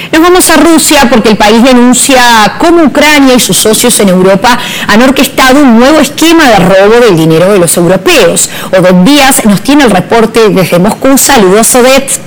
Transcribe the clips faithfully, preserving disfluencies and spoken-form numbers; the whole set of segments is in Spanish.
Nos vamos a Rusia porque el país denuncia cómo Ucrania y sus socios en Europa han orquestado un nuevo esquema de robo del dinero de los europeos. Odette Díaz nos tiene el reporte desde Moscú. Saludos, Odette.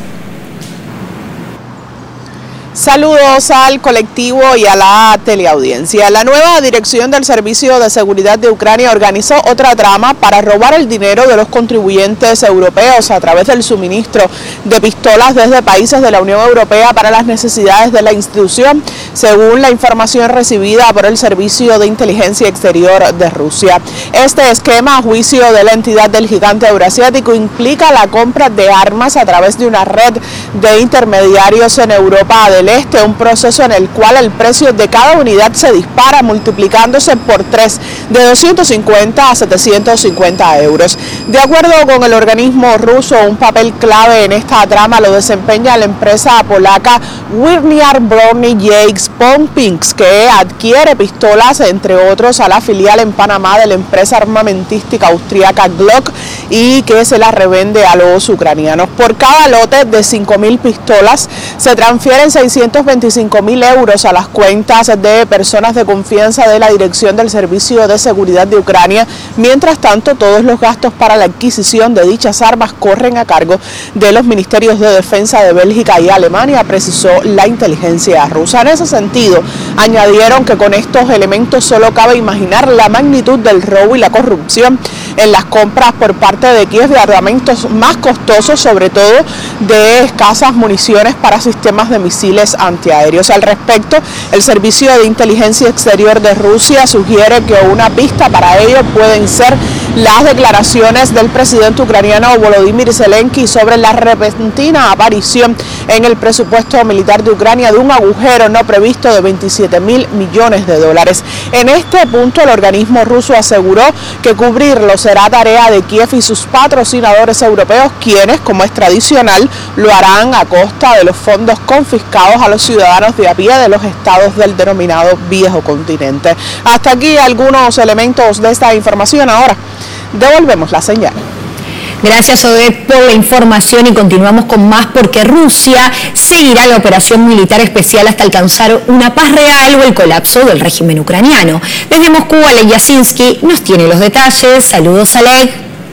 Saludos al colectivo y a la teleaudiencia. La nueva dirección del Servicio de Seguridad de Ucrania organizó otra trama para robar el dinero de los contribuyentes europeos a través del suministro de pistolas desde países de la Unión Europea para las necesidades de la institución, según la información recibida por el Servicio de Inteligencia Exterior de Rusia. Este esquema, a juicio de la entidad del gigante euroasiático, implica la compra de armas a través de una red de intermediarios en Europa del Este, un proceso en el cual el precio de cada unidad se dispara multiplicándose por tres, de doscientos cincuenta a setecientos cincuenta euros. De acuerdo con el organismo ruso, un papel clave en esta trama lo desempeña la empresa polaca Wierniar Brony Jakes Pumpings, que adquiere pistolas, entre otros, a la filial en Panamá de la empresa armamentística austríaca Glock y que se las revende a los ucranianos. Por cada lote de cinco mil pistolas se transfieren seiscientos veinticinco mil euros a las cuentas de personas de confianza de la Dirección del Servicio de Seguridad de Ucrania. Mientras tanto, todos los gastos para la adquisición de dichas armas corren a cargo de los ministerios de Defensa de Bélgica y Alemania, precisó la inteligencia rusa. En ese sentido, añadieron que con estos elementos solo cabe imaginar la magnitud del robo y la corrupción en las compras por parte de Kiev de armamentos más costosos, sobre todo de escasas municiones para sistemas de misiles antiaéreos. Al respecto, el Servicio de Inteligencia Exterior de Rusia sugiere que una pista para ello pueden ser las declaraciones del presidente ucraniano Volodymyr Zelensky sobre la repentina aparición en el presupuesto militar de Ucrania de un agujero no previsto de veintisiete mil millones de dólares. En este punto, el organismo ruso aseguró que cubrirlo será tarea de Kiev y sus patrocinadores europeos, quienes, como es tradicional, lo harán a costa de los fondos confiscados a los ciudadanos de a pie de los estados del denominado viejo continente. Hasta aquí algunos elementos de esta información. Ahora devolvemos la señal. Gracias, Odette, por la información, y continuamos con más porque Rusia seguirá la operación militar especial hasta alcanzar una paz real o el colapso del régimen ucraniano. Desde Moscú, Oleg Yasinski nos tiene los detalles. Saludos, Oleg.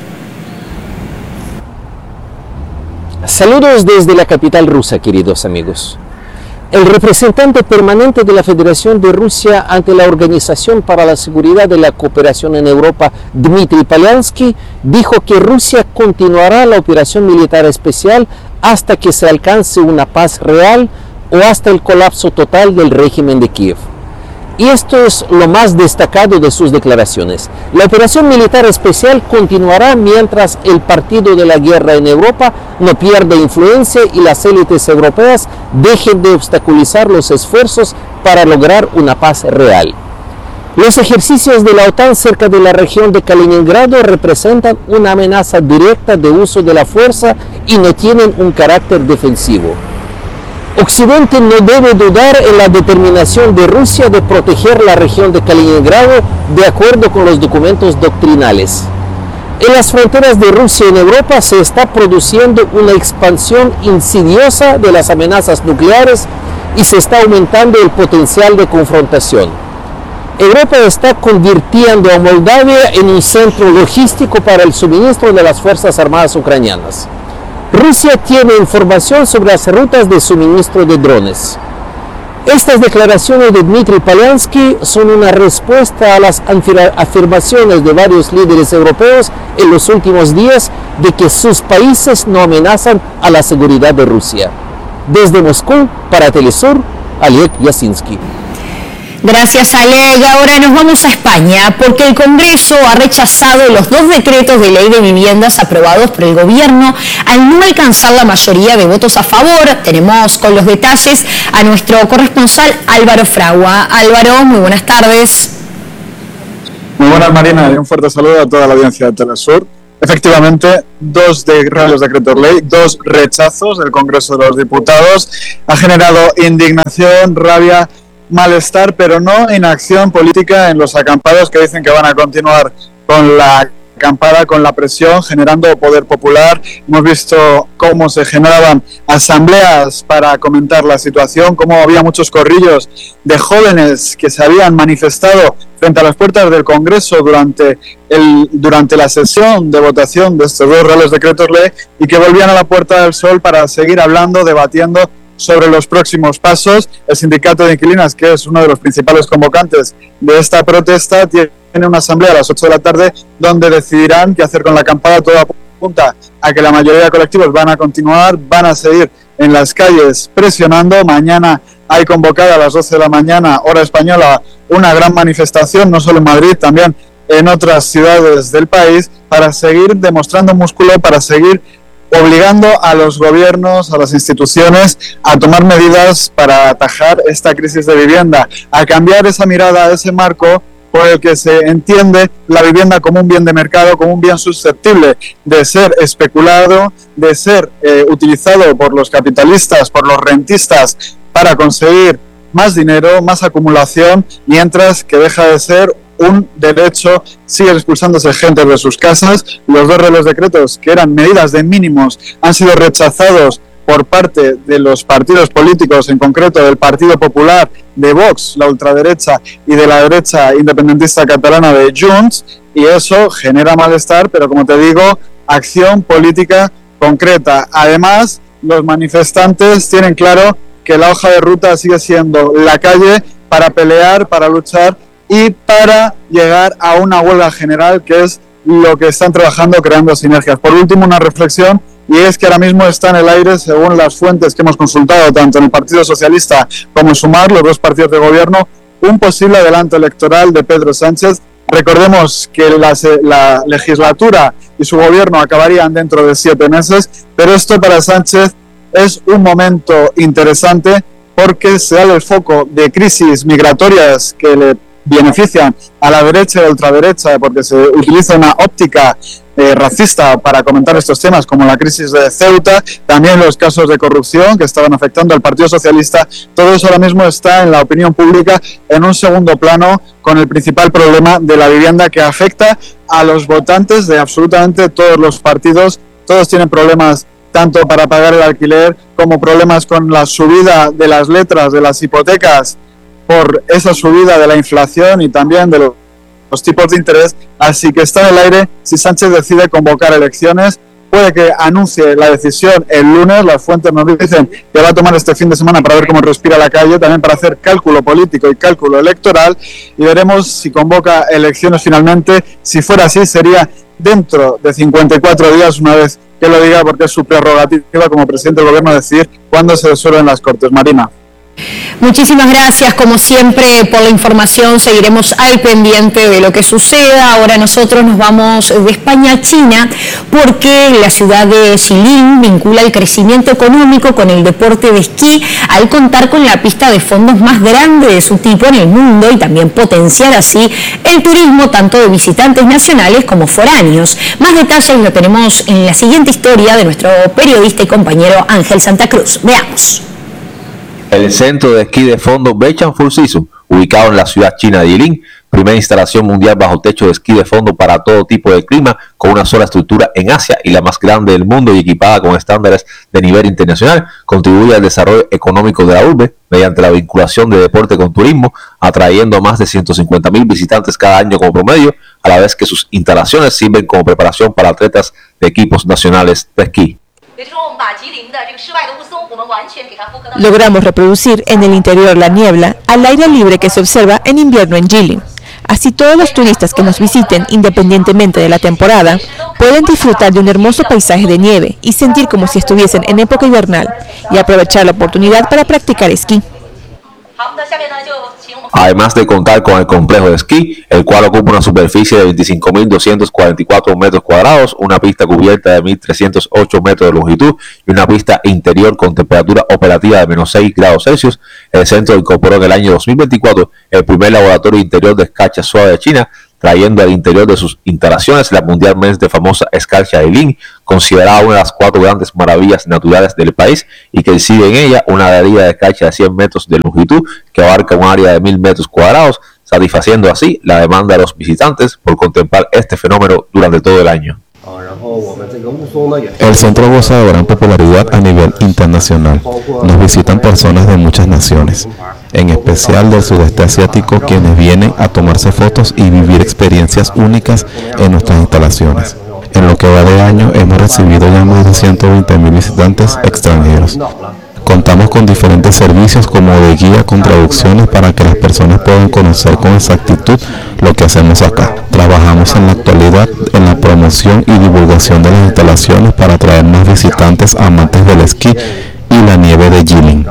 Saludos desde la capital rusa, queridos amigos. El representante permanente de la Federación de Rusia ante la Organización para la Seguridad de la Cooperación en Europa, Dmitry Polyansky, dijo que Rusia continuará la operación militar especial hasta que se alcance una paz real o hasta el colapso total del régimen de Kiev. Y esto es lo más destacado de sus declaraciones. La operación militar especial continuará mientras el partido de la guerra en Europa no pierda influencia y las élites europeas dejen de obstaculizar los esfuerzos para lograr una paz real. Los ejercicios de la OTAN cerca de la región de Kaliningrado representan una amenaza directa de uso de la fuerza y no tienen un carácter defensivo. Occidente no debe dudar en la determinación de Rusia de proteger la región de Kaliningrado de acuerdo con los documentos doctrinales. En las fronteras de Rusia en Europa se está produciendo una expansión insidiosa de las amenazas nucleares y se está aumentando el potencial de confrontación. Europa está convirtiendo a Moldavia en un centro logístico para el suministro de las Fuerzas Armadas ucranianas. Rusia tiene información sobre las rutas de suministro de drones. Estas declaraciones de Dmitry Polyansky son una respuesta a las afirmaciones de varios líderes europeos en los últimos días de que sus países no amenazan a la seguridad de Rusia. Desde Moscú, para Telesur, Oleg Yasinski. Gracias, Oleg. Ahora nos vamos a España porque el Congreso ha rechazado los dos decretos de ley de viviendas aprobados por el gobierno al no alcanzar la mayoría de votos a favor. Tenemos con los detalles a nuestro corresponsal Álvaro Fragua. Álvaro, muy buenas tardes. Muy buenas, Marina, y un fuerte saludo a toda la audiencia de Telesur. Efectivamente, dos de los decretos ley, dos rechazos del Congreso de los Diputados, ha generado indignación, rabia, malestar, pero no inacción política en los acampados que dicen que van a continuar con la acampada con la presión, generando poder popular. Hemos visto cómo se generaban asambleas para comentar la situación, cómo había muchos corrillos de jóvenes que se habían manifestado frente a las puertas del Congreso durante, el, durante la sesión de votación de estos dos reales decretos ley y que volvían a la Puerta del Sol para seguir hablando, debatiendo sobre los próximos pasos. El sindicato de inquilinas, que es uno de los principales convocantes de esta protesta, tiene una asamblea a las ocho de la tarde donde decidirán qué hacer con la acampada. Todo apunta a que la mayoría de colectivos van a continuar, van a seguir en las calles presionando. Mañana hay convocada a las doce de la mañana, hora española, una gran manifestación, no solo en Madrid, también en otras ciudades del país, para seguir demostrando músculo, para seguir obligando a los gobiernos, a las instituciones, a tomar medidas para atajar esta crisis de vivienda, a cambiar esa mirada, ese marco por el que se entiende la vivienda como un bien de mercado, como un bien susceptible de ser especulado, de ser eh, utilizado por los capitalistas, por los rentistas, para conseguir más dinero, más acumulación, mientras que deja de ser un derecho. Sigue expulsándose gente de sus casas. Los dos reales decretos, que eran medidas de mínimos, han sido rechazados por parte de los partidos políticos, en concreto del Partido Popular, de Vox, la ultraderecha, y de la derecha independentista catalana de Junts, y eso genera malestar, pero como te digo, acción política concreta. Además, los manifestantes tienen claro que la hoja de ruta sigue siendo la calle para pelear, para luchar y para llegar a una huelga general, que es lo que están trabajando, creando sinergias. Por último, una reflexión, y es que ahora mismo está en el aire, según las fuentes que hemos consultado tanto en el Partido Socialista como en Sumar, los dos partidos de gobierno, un posible adelanto electoral de Pedro Sánchez. Recordemos que la, la legislatura y su gobierno acabarían dentro de siete meses, pero esto para Sánchez es un momento interesante porque se da el foco de crisis migratorias que le benefician a la derecha y a la ultraderecha, porque se utiliza una óptica eh, racista para comentar estos temas, como la crisis de Ceuta, también los casos de corrupción que estaban afectando al Partido Socialista. Todo eso ahora mismo está en la opinión pública en un segundo plano, con el principal problema de la vivienda que afecta a los votantes de absolutamente todos los partidos. Todos tienen problemas tanto para pagar el alquiler como problemas con la subida de las letras de las hipotecas por esa subida de la inflación y también de los, los tipos de interés. Así que está en el aire si Sánchez decide convocar elecciones. Puede que anuncie la decisión el lunes. Las fuentes nos dicen que va a tomar este fin de semana para ver cómo respira la calle, también para hacer cálculo político y cálculo electoral, y veremos si convoca elecciones finalmente. Si fuera así, sería dentro de cincuenta y cuatro días, una vez que lo diga, porque es su prerrogativa como presidente del gobierno decidir cuándo se resuelven las Cortes. Marina. Muchísimas gracias, como siempre, por la información. Seguiremos al pendiente de lo que suceda. Ahora nosotros nos vamos de España a China, porque la ciudad de Jilin vincula el crecimiento económico con el deporte de esquí, al contar con la pista de fondos más grande de su tipo en el mundo, y también potenciar así el turismo tanto de visitantes nacionales como foráneos. Más detalles lo tenemos en la siguiente historia de nuestro periodista y compañero Ángel Santa Cruz. Veamos. El centro de esquí de fondo Beichang Full Season, ubicado en la ciudad china de Jilin, primera instalación mundial bajo techo de esquí de fondo para todo tipo de clima, con una sola estructura en Asia y la más grande del mundo y equipada con estándares de nivel internacional, contribuye al desarrollo económico de la urbe mediante la vinculación de deporte con turismo, atrayendo a más de ciento cincuenta mil visitantes cada año como promedio, a la vez que sus instalaciones sirven como preparación para atletas de equipos nacionales de esquí. Logramos reproducir en el interior la niebla al aire libre que se observa en invierno en Jilin. Así todos los turistas que nos visiten, independientemente de la temporada, pueden disfrutar de un hermoso paisaje de nieve y sentir como si estuviesen en época invernal, y aprovechar la oportunidad para practicar esquí. Además de contar con el complejo de esquí, el cual ocupa una superficie de veinticinco mil doscientos cuarenta y cuatro metros cuadrados, una pista cubierta de mil trescientos ocho metros de longitud y una pista interior con temperatura operativa de menos seis grados Celsius, el centro incorporó en el año dos mil veinticuatro el primer laboratorio interior de escarcha suave de China, trayendo al interior de sus instalaciones la mundialmente famosa escarcha de Jilin, considerada una de las cuatro grandes maravillas naturales del país, y que exhibe en ella una galería de escarcha de cien metros de longitud que abarca un área de mil metros cuadrados, satisfaciendo así la demanda de los visitantes por contemplar este fenómeno durante todo el año. El centro goza de gran popularidad a nivel internacional. Nos visitan personas de muchas naciones, en especial del sudeste asiático, quienes vienen a tomarse fotos y vivir experiencias únicas en nuestras instalaciones. En lo que va de año hemos recibido ya más de ciento veinte mil visitantes extranjeros. Contamos con diferentes servicios como de guía con traducciones para que las personas puedan conocer con exactitud lo que hacemos acá. Trabajamos en la actualidad en la promoción y divulgación de las instalaciones para atraer más visitantes amantes del esquí y la nieve de Jilin.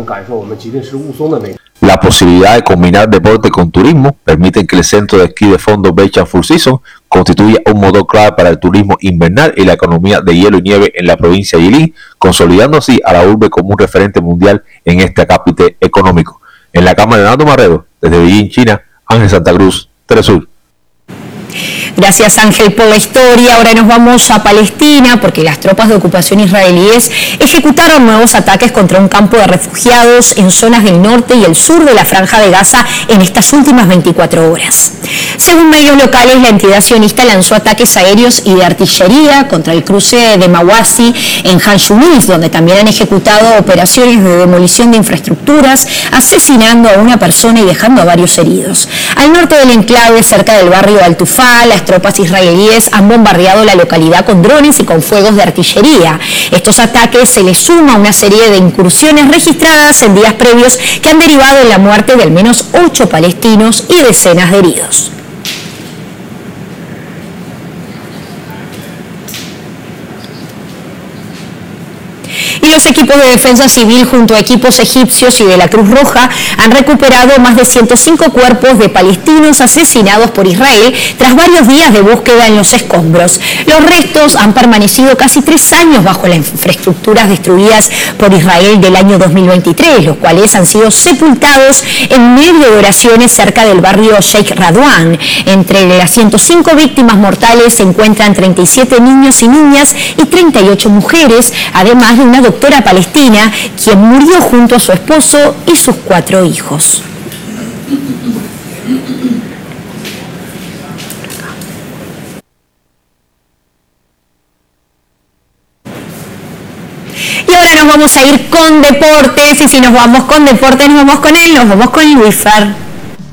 La posibilidad de combinar deporte con turismo permite que el centro de esquí de fondo Beichan Full Season constituya un motor clave para el turismo invernal y la economía de hielo y nieve en la provincia de Jilin, consolidando así a la urbe como un referente mundial en este acápite económico. En la cámara de Nando Marrero, desde Beijing, China, Ángel Santa Cruz, Telesur. Gracias, Ángel, por la historia. Ahora nos vamos a Palestina porque las tropas de ocupación israelíes ejecutaron nuevos ataques contra un campo de refugiados en zonas del norte y el sur de la Franja de Gaza en estas últimas veinticuatro horas. Según medios locales, la entidad sionista lanzó ataques aéreos y de artillería contra el cruce de Mawasi en Han Yunis, donde también han ejecutado operaciones de demolición de infraestructuras, asesinando a una persona y dejando a varios heridos. Al norte del enclave, cerca del barrio Al-Tufá, las tropas israelíes han bombardeado la localidad con drones y con fuegos de artillería. Estos ataques se les suma una serie de incursiones registradas en días previos que han derivado en la muerte de al menos ocho palestinos y decenas de heridos. Y los equipos de defensa civil junto a equipos egipcios y de la Cruz Roja han recuperado más de ciento cinco cuerpos de palestinos asesinados por Israel tras varios días de búsqueda en los escombros. Los restos han permanecido casi tres años bajo las infraestructuras destruidas por Israel del año dos mil veintitrés, los cuales han sido sepultados en medio de oraciones cerca del barrio Sheikh Radwan. Entre las ciento cinco víctimas mortales se encuentran treinta y siete niños y niñas y treinta y ocho mujeres, además de una doctora palestina, quien murió junto a su esposo y sus cuatro hijos. Y ahora nos vamos a ir con deportes, y si nos vamos con deportes, nos vamos con él, nos vamos con Luis Fer.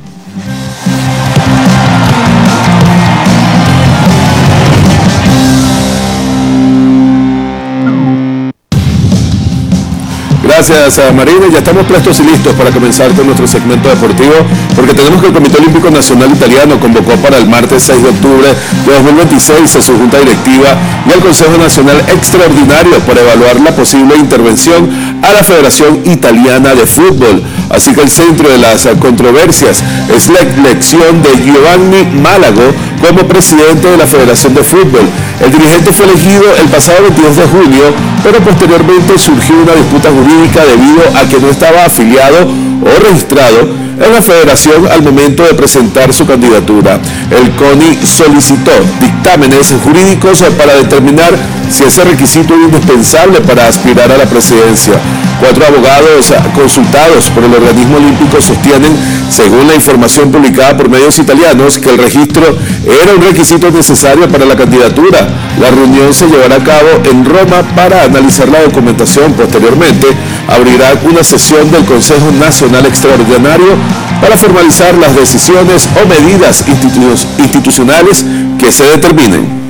Gracias, Marina. Ya estamos prestos y listos para comenzar con nuestro segmento deportivo, porque tenemos que el Comité Olímpico Nacional Italiano convocó para el martes seis de octubre de dos mil veintiséis a su Junta Directiva y al Consejo Nacional Extraordinario para evaluar la posible intervención a la Federación Italiana de Fútbol. Así que el centro de las controversias es la elección de Giovanni Malago como presidente de la Federación de Fútbol. El dirigente fue elegido el pasado veintidós de julio, pero posteriormente surgió una disputa jurídica debido a que no estaba afiliado o registrado en la federación al momento de presentar su candidatura. El CONI solicitó dictámenes jurídicos para determinar si ese requisito es indispensable para aspirar a la presidencia. Cuatro abogados consultados por el organismo olímpico sostienen, según la información publicada por medios italianos, que el registro era un requisito necesario para la candidatura. La reunión se llevará a cabo en Roma para analizar la documentación. Posteriormente, abrirá una sesión del Consejo Nacional Extraordinario para formalizar las decisiones o medidas institu- institucionales que se determinen.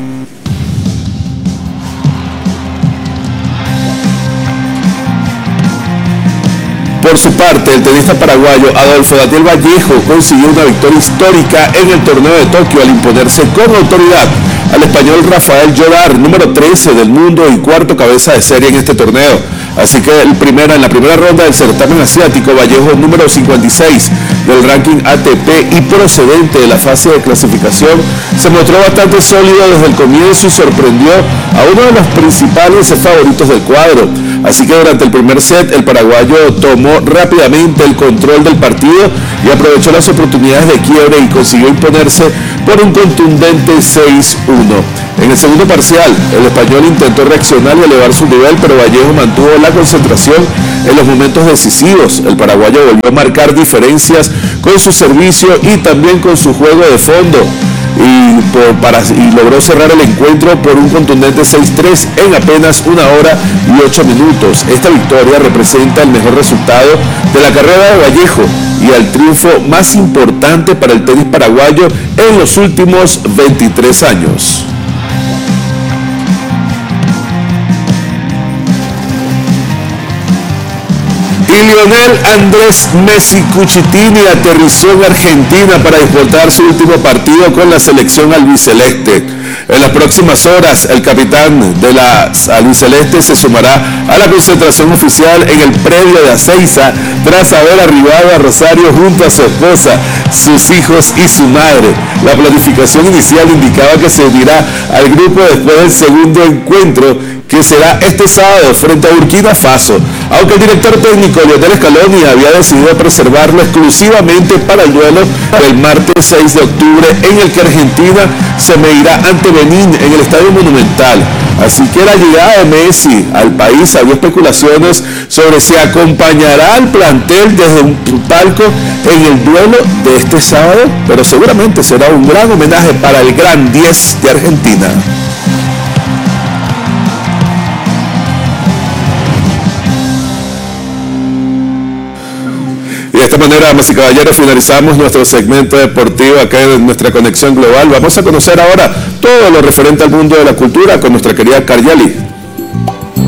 Por su parte, el tenista paraguayo Adolfo Datiel Vallejo consiguió una victoria histórica en el torneo de Tokio al imponerse con autoridad al español Rafael Jodar, número trece del mundo y cuarto cabeza de serie en este torneo. Así que el primero, en la primera ronda del certamen asiático, Vallejo, número cincuenta y seis del ranking A T P y procedente de la fase de clasificación, se mostró bastante sólido desde el comienzo y sorprendió a uno de los principales favoritos del cuadro. Así que durante el primer set, el paraguayo tomó rápidamente el control del partido y aprovechó las oportunidades de quiebre y consiguió imponerse por un contundente seis uno. En el segundo parcial, el español intentó reaccionar y elevar su nivel, pero Vallejo mantuvo la concentración en los momentos decisivos. El paraguayo volvió a marcar diferencias con su servicio y también con su juego de fondo. Y, por, para, y logró cerrar el encuentro por un contundente seis tres en apenas una hora y ocho minutos. Esta victoria representa el mejor resultado de la carrera de Vallejo y el triunfo más importante para el tenis paraguayo en los últimos veintitrés años. Y Lionel Andrés Messi Cuchitini aterrizó en Argentina para disputar su último partido con la selección albiceleste. En las próximas horas, el capitán de la albiceleste se sumará a la concentración oficial en el predio de Ezeiza tras haber arribado a Rosario junto a su esposa, sus hijos y su madre. La planificación inicial indicaba que se unirá al grupo después del segundo encuentro, que será este sábado frente a Burkina Faso, aunque el director técnico Lionel Scaloni había decidido preservarlo exclusivamente para el duelo del martes seis de octubre, en el que Argentina se medirá ante Benín en el Estadio Monumental. Así que la llegada de Messi al país, había especulaciones sobre si acompañará al plantel desde un palco en el duelo de este sábado, pero seguramente será un gran homenaje para el gran diez de Argentina. Y de esta manera, damas y caballeros, finalizamos nuestro segmento deportivo acá en nuestra Conexión Global. Vamos a conocer ahora todo lo referente al mundo de la cultura con nuestra querida Karyali.